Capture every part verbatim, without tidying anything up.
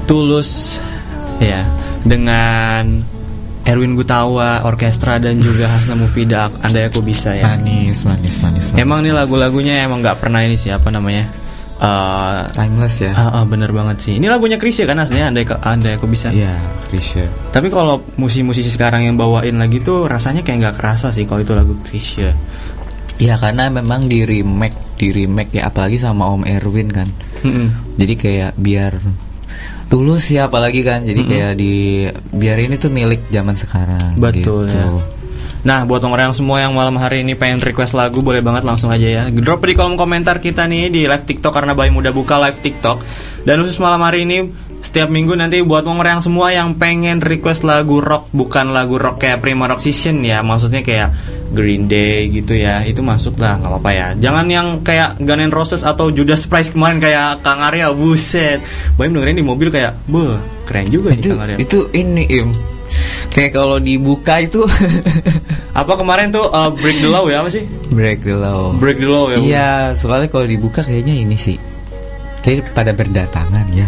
Tulus ya, dengan Erwin Gutawa orkestra dan juga Hasna Mufida, Andai Aku Bisa ya. Manis, manis, manis. manis emang nih lagu-lagunya emang nggak pernah ini siapa namanya uh, timeless ya. Uh, uh, bener banget sih. Ini lagunya Chrisye kan aslinya, Andai, Andai Aku Bisa. Iya, Chrisye. Tapi kalau musisi-musisi sekarang yang bawain lagi tuh rasanya kayak nggak kerasa sih kalau itu lagu Chrisye. Ya karena memang di remake, di remake ya, apalagi sama Om Erwin kan. Mm-hmm. Jadi kayak biar Tulus ya apalagi kan. Jadi mm-hmm. kayak di biar ini tuh milik zaman sekarang. Betul gitu. Ya. Nah buat orang semua yang malam hari ini pengen request lagu, boleh banget langsung aja ya. Drop di kolom komentar kita nih di live TikTok, karena Baim udah buka live TikTok. Dan khusus malam hari ini, setiap minggu nanti buat orang semua yang pengen request lagu rock, bukan lagu rock kayak Prima Rock Session ya, maksudnya kayak Green Day gitu ya, itu masuk lah, nggak apa-apa ya. Jangan yang kayak Guns N' Roses atau Judas Priest kemarin kayak Kang Arya, buset. Baim dengerin di mobil kayak, beuh, keren juga itu, nih Kang Arya. Itu ini Im, kayak kalau dibuka itu apa kemarin tuh uh, Break the Law ya, apa sih? Break the Law. Break the Law ya. Iya, soalnya kalau dibuka kayaknya ini sih, kayak pada berdatangan ya.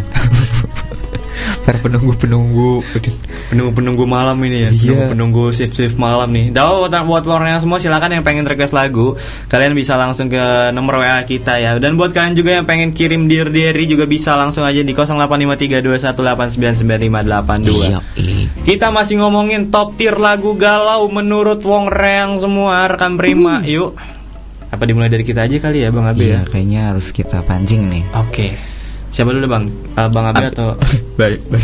Para penunggu-penunggu Penunggu-penunggu malam ini ya. Iya. Penunggu-penunggu shift-shift malam nih. Dah buat orang yang semua silakan yang pengen request lagu, kalian bisa langsung ke nomor W A kita ya. Dan buat kalian juga yang pengen kirim Dear Diary juga bisa langsung aja di nol delapan lima tiga dua satu delapan sembilan sembilan lima delapan dua. Kita masih ngomongin top tier lagu galau menurut Wong Reang semua, rekan Prima. Uh. Yuk. Apa dimulai dari kita aja kali ya Bang Abe iya, ya? Kayaknya harus kita pancing nih. Oke. Okay. Siapa dulu Bang? Uh, Bang Abe atau baik, baik.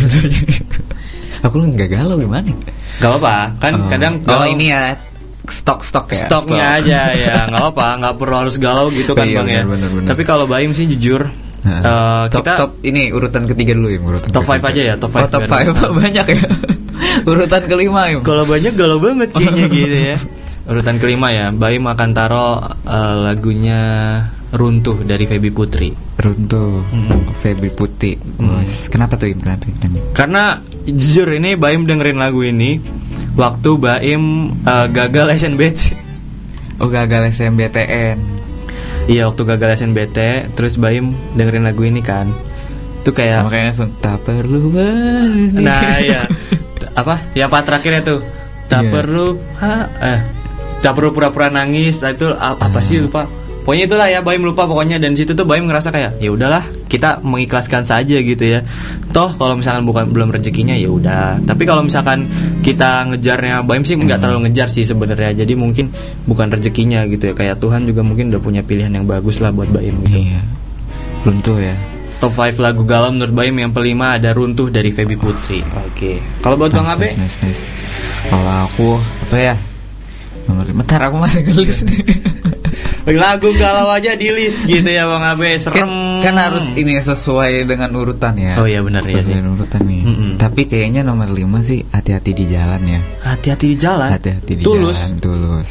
Aku lu nggak galau gimana? Gak apa, kan oh. kadang galau. Oh ini ya stok-stok ya. Stoknya stok. Aja ya, nggak apa, nggak perlu harus galau gitu kan Bang ya. Bener, bener. Tapi kalau Baim sih jujur, uh, top, kita top ini urutan ketiga dulu ya, urutan top five aja ya, top five. Oh, top five banyak ya. Urutan kelima ya. Kalau banyak galau banget kayaknya gitu ya. Urutan kelima ya, Baim akan taruh uh, lagunya Runtuh dari Feby Putri. Runtuh, hmm. Feby Putri. Hmm. Kenapa tuh Im? Kenapa? Karena jujur ini Baim dengerin lagu ini waktu Baim uh, gagal S N B T. Oh gagal S N B T N. Iya waktu gagal S N B T, terus Baim dengerin lagu ini kan. Itu kayak makanya langsung tak perlu berhenti. Nah iya. Apa? Yang part terakhirnya tuh tak yeah. perlu ha, eh tak perlu pura-pura nangis. Itu apa uh. sih lupa. Pokoknya itulah ya, Baim lupa pokoknya. Dan situ tuh Baim ngerasa kayak ya udahlah, kita mengikhlaskan saja gitu ya. Toh kalau misalkan bukan belum rezekinya ya udah. Tapi kalau misalkan kita ngejarnya, Baim sih nggak terlalu ngejar sih sebenarnya. Jadi mungkin bukan rezekinya gitu ya. Kayak Tuhan juga mungkin udah punya pilihan yang bagus lah buat Baim gitu. Iya. Runtuh ya. Top five lagu galau menurut Baim yang kelima ada Runtuh dari Feby Putri. Oke. Okay. Kalau buat Bang Abe? Nice, nice, nice. Kalau aku apa ya? Nomor bentar aku masih gelis nih. Lagu galau aja di list gitu ya Bang Abe. Serem. Kan, kan harus ini sesuai dengan urutan ya. Oh iya benar ya sih. Urutan nih. Mm-mm. Tapi kayaknya nomor lima sih Hati-hati di Jalan ya. Hati-hati di jalan. Hati-hati di Tulus. Jalan. Tulus.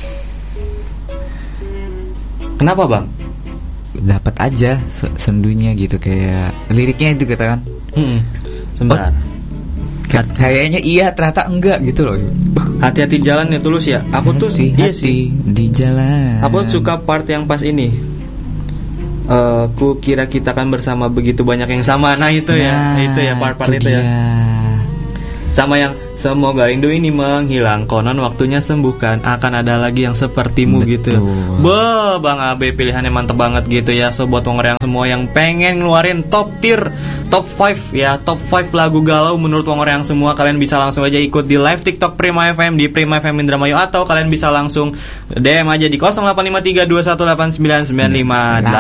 Kenapa Bang? Dapat aja sendunya gitu, kayak liriknya itu kata kan. Mm-mm. Sebentar. Oh, kayaknya iya ternyata enggak gitu loh. Hati-hati di jalan ya Tulus ya. Aku tuh hati, iya hati sih di jalan. Aku suka part yang pas ini. Uh, ku kira kita kan bersama begitu banyak yang sama. Nah itu ya, nah, itu ya part-part itu, itu ya. Sama yang semoga rindu ini menghilang, konon waktunya sembuhkan, akan ada lagi yang sepertimu. Betul. Gitu. Be, Bang Abe pilihannya mantep banget gitu ya. So buat Wong Reang semua yang pengen ngeluarin top tier, top five ya, top five lagu galau menurut Wong Reang semua, kalian bisa langsung aja ikut di live TikTok Prima F M di Prima F M Indramayu, atau kalian bisa langsung D M aja di nol delapan lima tiga dua satu delapan sembilan sembilan lima delapan